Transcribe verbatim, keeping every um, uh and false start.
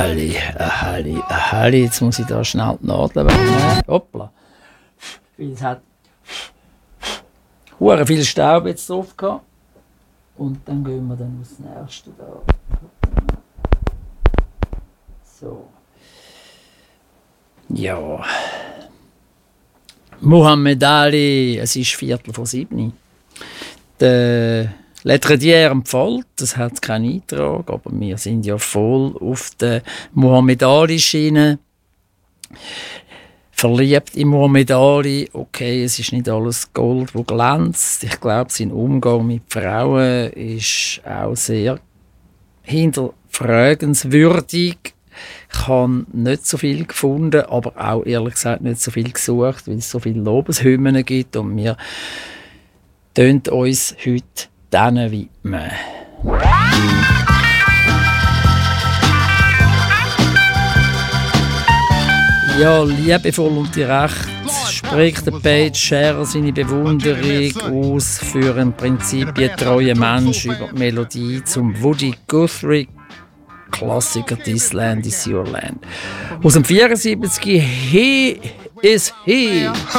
Halli, Halli, Halli, jetzt muss ich da schnell die Nadel wegnehmen. Hoppla. Weil es hat hure viel Staub jetzt drauf gehabt. Und dann gehen wir dann aufs Nächste da. So. Ja. Muhammad Ali, es ist Viertel vor sieben. Der Lettredier empfiehlt, das hat keinen Eintrag, aber wir sind ja voll auf der Muhammad Ali-Schiene. Verliebt in Muhammad Ali. Okay, es ist nicht alles Gold, wo glänzt. Ich glaube, sein Umgang mit Frauen ist auch sehr hinterfragenswürdig. Ich habe nicht so viel gefunden, aber auch ehrlich gesagt nicht so viel gesucht, weil es so viele Lobeshymnen gibt und wir tönt uns heute denen widmen. Ja, liebevoll und direkt spricht der Page Scherer seine Bewunderung aus für einen prinzipientreuen Mensch über die Melodie zum Woody Guthrie Klassiker «This Land is Your Land». Aus dem vierundsiebzig «He is He».